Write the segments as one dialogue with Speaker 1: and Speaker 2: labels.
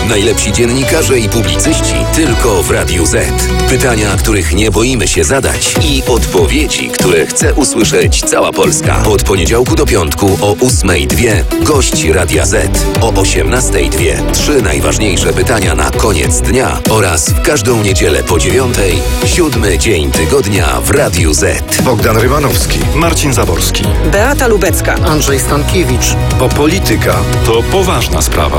Speaker 1: Najlepsi dziennikarze i publicyści tylko w Radiu Z. Pytania, których nie boimy się zadać i odpowiedzi, które chce usłyszeć cała Polska. Od poniedziałku do piątku o 8:02 gość Radia Z. O 18:02 3 najważniejsze pytania na koniec dnia oraz w każdą niedzielę po 9:00 7. dzień tygodnia w Radiu Z.
Speaker 2: Bogdan Rymanowski, Marcin Zaborski,
Speaker 3: Beata Lubecka,
Speaker 4: Andrzej Stankiewicz.
Speaker 2: bo polityka to poważna sprawa.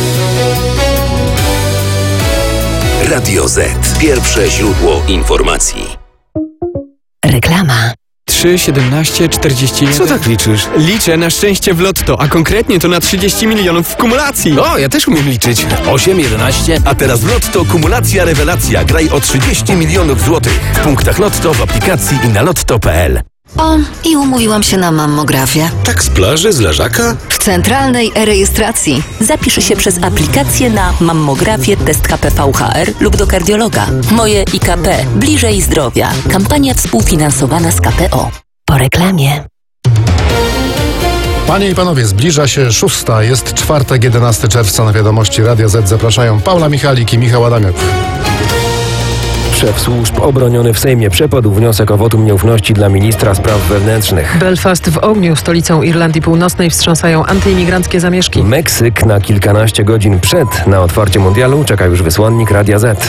Speaker 1: Radio Z. Pierwsze źródło informacji.
Speaker 5: Reklama.
Speaker 6: 3, 17, 41.
Speaker 4: Co tak liczysz?
Speaker 6: Liczę na szczęście w lotto, a konkretnie to na 30 milionów w kumulacji.
Speaker 4: O, ja też umiem liczyć.
Speaker 7: 8, 11, a teraz w Lotto kumulacja rewelacja. Graj o 30 milionów złotych. W punktach Lotto, w aplikacji i na lotto.pl.
Speaker 5: O, i umówiłam się na mammografię.
Speaker 2: Tak z plaży, z leżaka?
Speaker 5: W centralnej e-rejestracji.
Speaker 8: Zapisz się przez aplikację na mammografię, test KPV-HR lub do kardiologa. Moje IKP. Bliżej zdrowia. Kampania współfinansowana z KPO.
Speaker 5: Po reklamie.
Speaker 9: Panie i panowie, zbliża się 6. Jest czwartek, 11 czerwca. Na wiadomości Radia Z zapraszają Paula Michalik i Michał Adamiuk.
Speaker 10: Szef służb obroniony w Sejmie przepadł wniosek o wotum nieufności dla ministra spraw wewnętrznych.
Speaker 11: Belfast w ogniu. Stolicą Irlandii Północnej wstrząsają antyimigranckie zamieszki.
Speaker 10: Meksyk na kilkanaście godzin na otwarcie mundialu czeka już wysłannik Radia Z.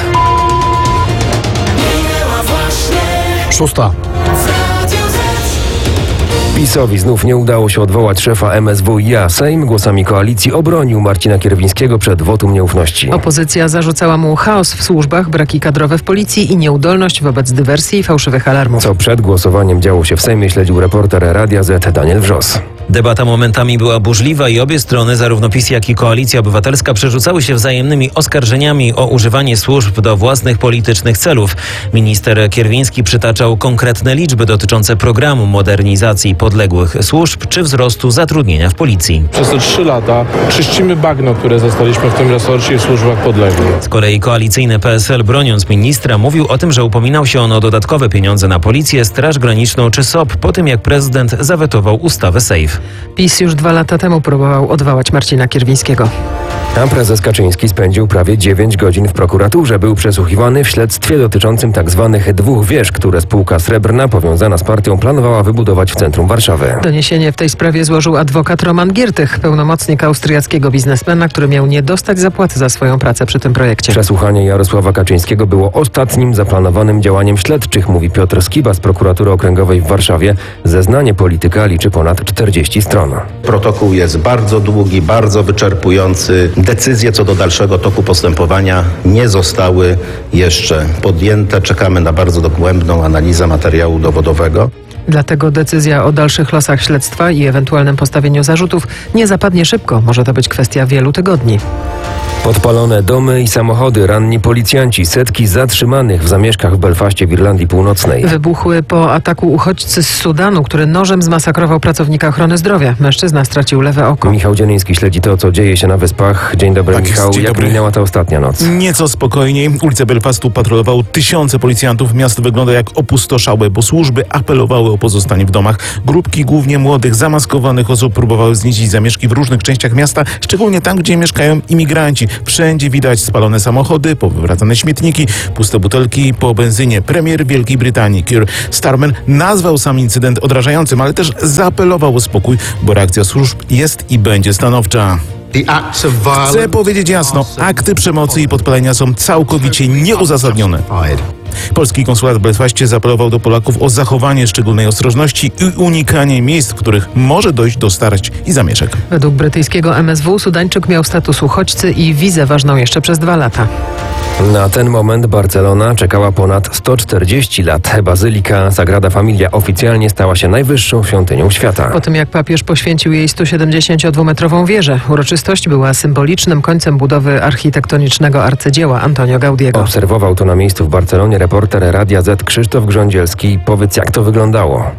Speaker 9: 6.
Speaker 10: PiS-owi znów nie udało się odwołać szefa MSWiA. Sejm głosami koalicji obronił Marcina Kierwińskiego przed wotum nieufności.
Speaker 11: Opozycja zarzucała mu chaos w służbach, braki kadrowe w policji i nieudolność wobec dywersji i fałszywych alarmów.
Speaker 10: Co przed głosowaniem działo się w Sejmie, śledził reporter Radia Z Daniel Wrzos.
Speaker 12: Debata momentami była burzliwa i obie strony, zarówno PiS, jak i Koalicja Obywatelska, przerzucały się wzajemnymi oskarżeniami o używanie służb do własnych politycznych celów. Minister Kierwiński przytaczał konkretne liczby dotyczące programu modernizacji podległych służb czy wzrostu zatrudnienia w policji.
Speaker 13: Przez te 3 lata czyścimy bagno, które zostaliśmy w tym resorcie i w służbach podległych.
Speaker 12: Z kolei koalicyjny PSL, broniąc ministra, mówił o tym, że upominał się on o dodatkowe pieniądze na policję, Straż Graniczną czy SOP po tym, jak prezydent zawetował ustawę SAFE.
Speaker 11: PiS już 2 lata temu próbował odwołać Marcina Kierwińskiego.
Speaker 10: A prezes Kaczyński spędził prawie 9 godzin w prokuraturze. Był przesłuchiwany w śledztwie dotyczącym tzw. 2 wież, które spółka Srebrna powiązana z partią planowała wybudować w centrum Warszawy.
Speaker 11: Doniesienie w tej sprawie złożył adwokat Roman Giertych, pełnomocnik austriackiego biznesmena, który miał nie dostać zapłaty za swoją pracę przy tym projekcie.
Speaker 10: Przesłuchanie Jarosława Kaczyńskiego było ostatnim zaplanowanym działaniem śledczych, mówi Piotr Skiba z prokuratury okręgowej w Warszawie. Zeznanie polityka liczy ponad 40 stron.
Speaker 14: Protokół jest bardzo długi, bardzo wyczerpujący. Decyzje co do dalszego toku postępowania nie zostały jeszcze podjęte. Czekamy na bardzo dogłębną analizę materiału dowodowego.
Speaker 11: Dlatego decyzja o dalszych losach śledztwa i ewentualnym postawieniu zarzutów nie zapadnie szybko. Może to być kwestia wielu tygodni.
Speaker 10: Podpalone domy i samochody, ranni policjanci, setki zatrzymanych w zamieszkach w Belfaście w Irlandii Północnej.
Speaker 11: Wybuchły po ataku uchodźcy z Sudanu, który nożem zmasakrował pracownika ochrony zdrowia. Mężczyzna stracił lewe oko.
Speaker 10: Michał Dzieniński śledzi to, co dzieje się na Wyspach. Dzień dobry,
Speaker 15: Tak,
Speaker 10: Michał.
Speaker 15: dzień
Speaker 10: Jak
Speaker 15: dobry.
Speaker 10: minęła ta ostatnia noc?
Speaker 15: Nieco spokojniej. Ulice Belfastu patrolowało tysiące policjantów. Miasto wygląda jak opustoszałe, bo służby apelowały o pozostanie w domach. Grupki głównie młodych, zamaskowanych osób próbowały zniszczyć zamieszki w różnych częściach miasta, szczególnie tam, gdzie mieszkają imigranci. Wszędzie widać spalone samochody, powywracane śmietniki, puste butelki po benzynie. Premier Wielkiej Brytanii Keir Starmer nazwał sam incydent odrażającym, ale też zaapelował o spokój, bo reakcja służb jest i będzie stanowcza. Chcę powiedzieć jasno, akty przemocy i podpalenia są całkowicie nieuzasadnione. Polski konsulat w Belfaście zaapelował do Polaków o zachowanie szczególnej ostrożności i unikanie miejsc, w których może dojść do starć i zamieszek.
Speaker 11: Według brytyjskiego MSW Sudańczyk miał status uchodźcy i wizę ważną jeszcze przez 2 lata.
Speaker 10: Na ten moment Barcelona czekała ponad 140 lat. Bazylika Sagrada Familia oficjalnie stała się najwyższą świątynią świata.
Speaker 11: Po tym jak papież poświęcił jej 172-metrową wieżę, uroczystość była symbolicznym końcem budowy architektonicznego arcydzieła Antonio Gaudiego.
Speaker 10: Obserwował to na miejscu w Barcelonie reporter Radia Z Krzysztof Grządzielski. Powiedz, jak to wyglądało?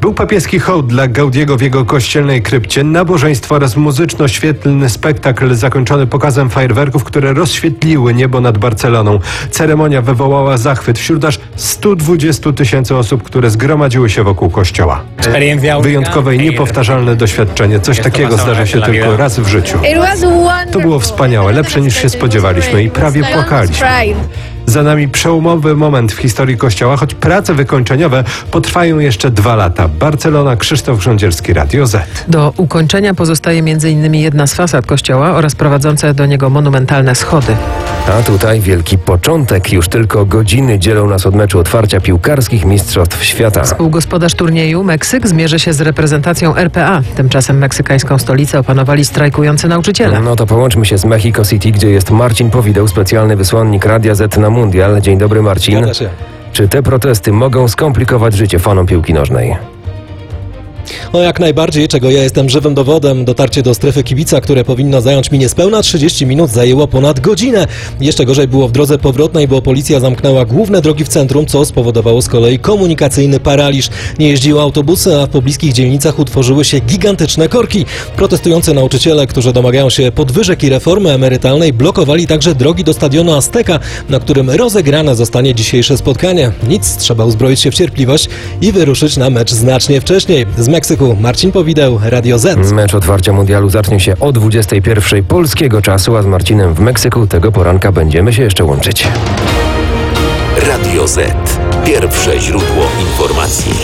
Speaker 3: Był papieski hołd dla Gaudiego w jego kościelnej krypcie, nabożeństwo oraz muzyczno-świetlny spektakl zakończony pokazem fajerwerków, które rozświetliły niebo nad Barceloną. Ceremonia wywołała zachwyt wśród aż 120 tysięcy osób, które zgromadziły się wokół kościoła. Wyjątkowe i niepowtarzalne doświadczenie. Coś takiego zdarza się tylko raz w życiu. To było wspaniałe, lepsze niż się spodziewaliśmy i prawie płakaliśmy. Za nami przełomowy moment w historii Kościoła, choć prace wykończeniowe potrwają jeszcze 2 lata. Barcelona, Krzysztof Grządzielski, Radio Z.
Speaker 11: Do ukończenia pozostaje m.in. jedna z fasad kościoła oraz prowadzące do niego monumentalne schody.
Speaker 10: A tutaj wielki początek. Już tylko godziny dzielą nas od meczu otwarcia piłkarskich Mistrzostw Świata.
Speaker 11: Współgospodarz turnieju Meksyk zmierzy się z reprezentacją RPA. Tymczasem meksykańską stolicę opanowali strajkujący nauczyciele.
Speaker 10: No to połączmy się z Mexico City, gdzie jest Marcin Powideł, specjalny wysłannik Radia Z na Mundial. Dzień dobry, Marcin. Czy te protesty mogą skomplikować życie fanom piłki nożnej?
Speaker 16: No jak najbardziej, czego ja jestem żywym dowodem. Dotarcie do strefy kibica, które powinno zająć mi niespełna 30 minut, zajęło ponad godzinę. Jeszcze gorzej było w drodze powrotnej, bo policja zamknęła główne drogi w centrum, co spowodowało z kolei komunikacyjny paraliż. Nie jeździły autobusy, a w pobliskich dzielnicach utworzyły się gigantyczne korki. Protestujący nauczyciele, którzy domagają się podwyżek i reformy emerytalnej, blokowali także drogi do stadionu Azteca, na którym rozegrane zostanie dzisiejsze spotkanie. Nic, trzeba uzbroić się w cierpliwość i wyruszyć na mecz znacznie wcześniej. Z Meksyku Marcin Powideł, Radio Z.
Speaker 10: Mecz otwarcia mundialu zacznie się o 21:00 polskiego czasu, a z Marcinem w Meksyku tego poranka będziemy się jeszcze łączyć.
Speaker 1: Radio Z. Pierwsze źródło informacji.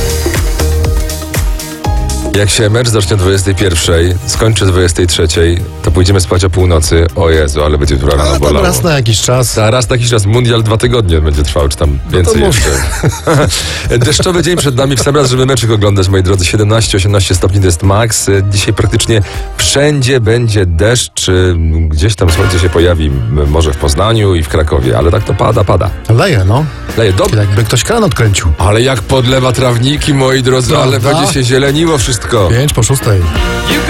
Speaker 17: Jak się mecz zacznie o 21:00, skończy o 23:00, to pójdziemy spać o północy. O Jezu, ale będzie tu rano bolało.
Speaker 9: Raz na jakiś czas.
Speaker 17: Raz na jakiś czas. Mundial 2 tygodnie będzie trwał, czy tam więcej jeszcze. Deszczowy dzień przed nami, w sam raz, żeby meczyk oglądać, moi drodzy. 17-18 stopni to jest maks. Dzisiaj praktycznie wszędzie będzie deszcz. Gdzieś tam słońce się pojawi, może w Poznaniu i w Krakowie, ale tak to pada.
Speaker 9: Leje, no.
Speaker 17: Leje, dobrze.
Speaker 9: Jakby ktoś kran odkręcił.
Speaker 17: Ale jak podlewa trawniki, moi drodzy, ale będzie się zieleniło wszystko.
Speaker 9: 5 po 6.